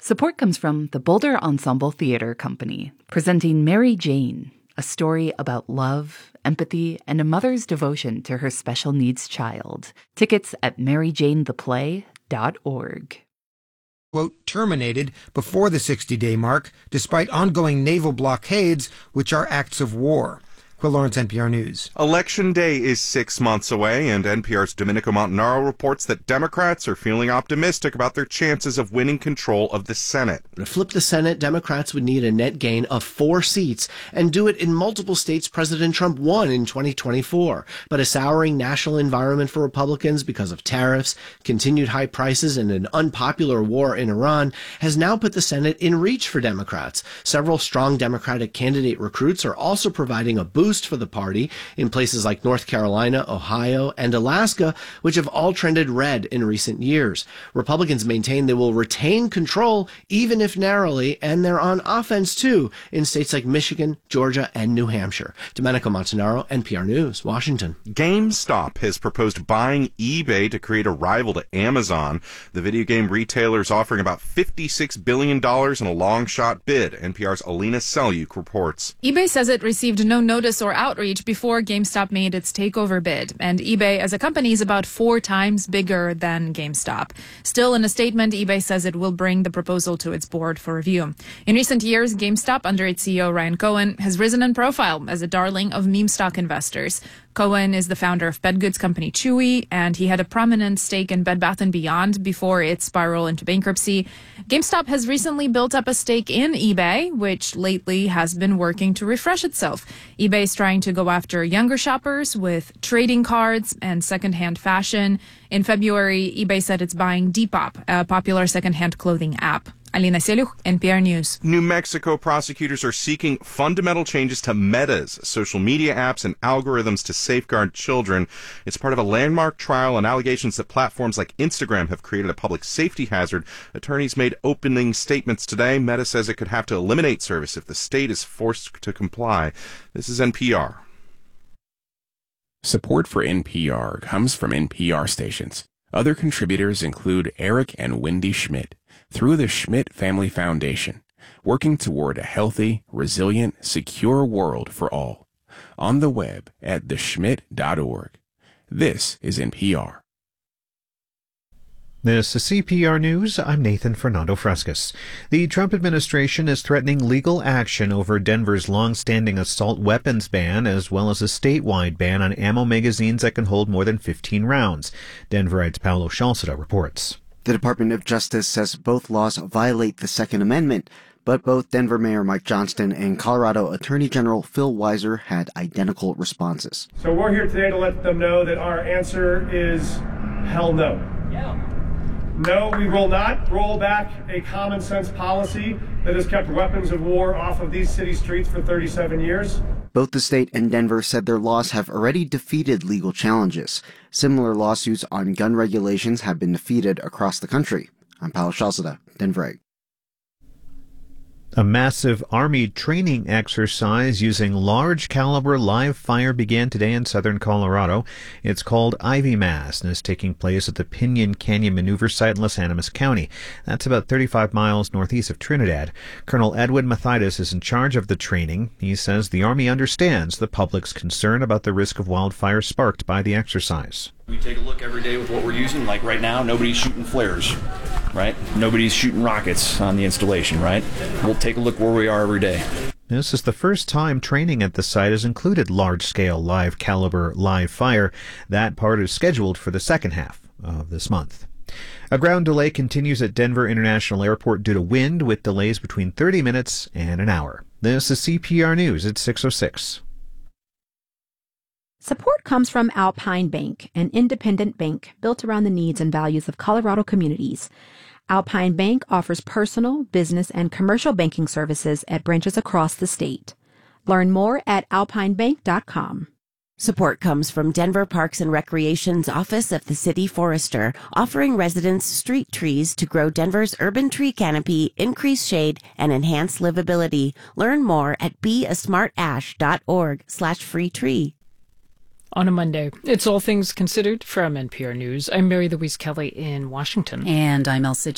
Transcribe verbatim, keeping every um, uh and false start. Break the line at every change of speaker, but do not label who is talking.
Support comes from the Boulder Ensemble Theater Company, presenting Mary Jane, a story about love, empathy, and a mother's devotion to her special needs child. Tickets at mary jane the play dot org.
Quote, terminated before the sixty-day mark, despite ongoing naval blockades, which are acts of war. Quill Lawrence, N P R News.
Election Day is six months away, and N P R's Domenico Montanaro reports that Democrats are feeling optimistic about their chances of winning control of the Senate.
To flip the Senate, Democrats would need a net gain of four seats and do it in multiple states President Trump won in twenty twenty-four. But a souring national environment for Republicans because of tariffs, continued high prices, and an unpopular war in Iran has now put the Senate in reach for Democrats. Several strong Democratic candidate recruits are also providing a boost for the party in places like North Carolina, Ohio, and Alaska, which have all trended red in recent years. Republicans maintain they will retain control, even if narrowly, and they're on offense, too, in states like Michigan, Georgia, and New Hampshire. Domenico Montanaro, N P R News, Washington.
GameStop has proposed buying eBay to create a rival to Amazon. The video game retailer is offering about fifty-six billion dollars in a long-shot bid. N P R's Alina Selyuk reports.
eBay says it received no notice or outreach before GameStop made its takeover bid, and eBay as a company is about four times bigger than GameStop. Still, in a statement, eBay says it will bring the proposal to its board for review. In recent years, GameStop, under its C E O Ryan Cohen, has risen in profile as a darling of meme stock investors. Cohen is the founder of pet goods company Chewy, and he had a prominent stake in Bed Bath and Beyond before it spiraled into bankruptcy. GameStop has recently built up a stake in eBay, which lately has been working to refresh itself. eBay is trying to go after younger shoppers with trading cards and secondhand fashion. In February, eBay said it's buying Depop, a popular secondhand clothing app. Alina Selyuk, N P R News.
New Mexico prosecutors are seeking fundamental changes to Meta's social media apps and algorithms to safeguard children. It's part of a landmark trial on allegations that platforms like Instagram have created a public safety hazard. Attorneys made opening statements today. Meta says it could have to eliminate service if the state is forced to comply. This is N P R.
Support for N P R comes from N P R stations. Other contributors include Eric and Wendy Schmidt through the Schmidt Family Foundation, working toward a healthy, resilient, secure world for all. On the web at the schmidt dot org. This is N P R.
This is C P R News. I'm Nathan Fernando Frescas. The Trump administration is threatening legal action over Denver's long-standing assault weapons ban, as well as a statewide ban on ammo magazines that can hold more than fifteen rounds. Denverites Paolo Shalcida reports.
The Department of Justice says both laws violate the Second Amendment, but both Denver Mayor Mike Johnston and Colorado Attorney General Phil Weiser had identical responses.
So we're here today to let them know that our answer is hell no. Yeah. No, we will not roll back a common sense policy that has kept weapons of war off of these city streets for thirty-seven years.
Both the state and Denver said their laws have already defeated legal challenges. Similar lawsuits on gun regulations have been defeated across the country. I'm Paolo Shalcida, Denver.
A massive Army training exercise using large-caliber live fire began today in southern Colorado. It's called Ivy Mass and is taking place at the Pinyon Canyon Maneuver Site in Los Animas County. That's about thirty-five miles northeast of Trinidad. Colonel Edwin Mathidas is in charge of the training. He says the Army understands the public's concern about the risk of wildfire sparked by the exercise.
We take a look every day with what we're using. Like right now, nobody's shooting flares, right? Nobody's shooting rockets on the installation, right? We'll take a look where we are every day.
This is the first time training at the site has included large-scale live-caliber live fire. That part is scheduled for the second half of this month. A ground delay continues at Denver International Airport due to wind, with delays between thirty minutes and an hour. This is C P R News at six oh six.
Support comes from Alpine Bank, an independent bank built around the needs and values of Colorado communities. Alpine Bank offers personal, business, and commercial banking services at branches across the state. Learn more at alpine bank dot com.
Support comes from Denver Parks and Recreation's Office of the City Forester, offering residents street trees to grow Denver's urban tree canopy, increase shade, and enhance livability. Learn more at be a smart ash dot org slash free tree.
On a Monday, it's All Things Considered from N P R News. I'm Mary Louise Kelly in Washington.
And I'm Elsa